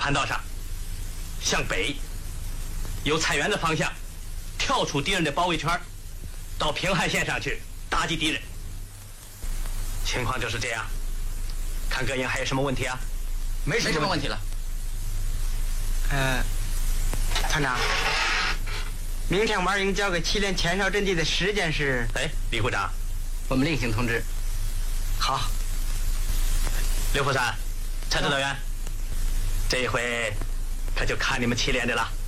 盘道上，向北，由菜园的方向跳出敌人的包围圈，到平汉线上去打击敌人。情况就是这样。看各营还有什么问题啊？ 没什么问题了。 团长，明天晚营交给祁连前哨阵地的时间是？ 哎，李股长， 我们另行通知。 好。 刘福山、蔡指导员，这一回可就看你们祁连的了。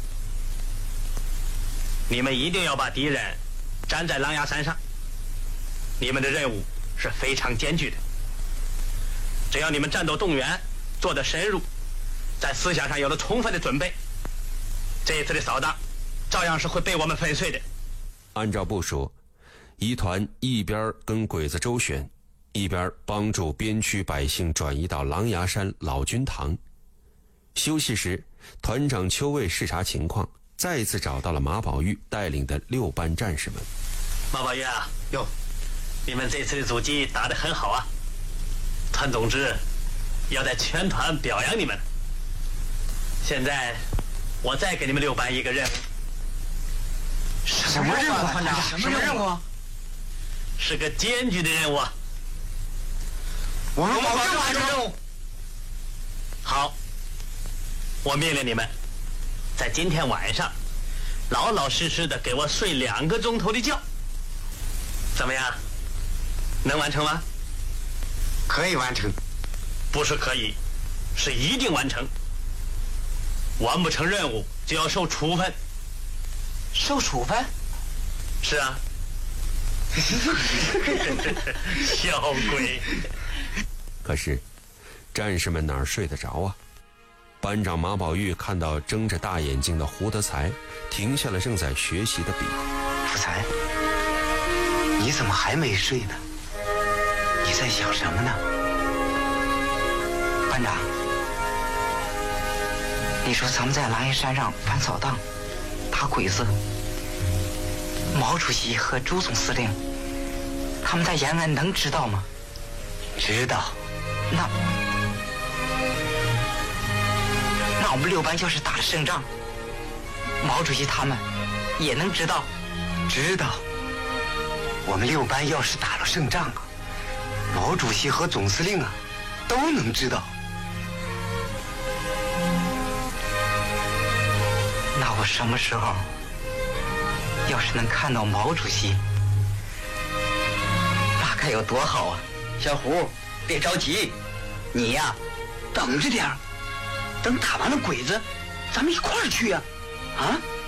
你们一定要把敌人粘在狼牙山上。你们的任务是非常艰巨的。只要你们战斗动员做得深入，在思想上有了充分的准备，这一次的扫荡照样是会被我们粉碎的。 按照部署，一团一边跟鬼子周旋，一边帮助边区百姓转移到狼牙山老君堂。休息时，团长邱卫视察情况，再一次找到了马宝玉带领的6班战士们。 马宝玉啊，哟，你们这次的阻击打得很好啊！团总之要在全团表扬你们。现在我再给你们6班一个任务。 什么任务，团长？什么任务？ 是个艰巨的任务啊！ 我们保证完成任务。 好，我命令你们，在今天晚上，老老实实的给我睡2个钟头的觉。怎么样？能完成吗？ 可以完成。 不是可以，是一定完成。完不成任务就要受处分。 受处分？ 是啊。小鬼。 可是战士们哪儿睡得着啊？班长马宝玉看到睁着大眼睛的胡德才，停下了正在学习的笔。 福才，你怎么还没睡呢？你在想什么呢？班长，你说咱们在狼牙山上反扫荡打鬼子，毛主席和朱总司令他们在延安能知道吗？知道。那我们6班要是打了胜仗，毛主席他们也能知道？知道。我们6班要是打了胜仗啊，毛主席和总司令啊都能知道。那我什么时候要是能看到毛主席，那该有多好啊！小胡，别着急，你呀，等着点儿，等打完了鬼子，咱们一块儿去呀！啊？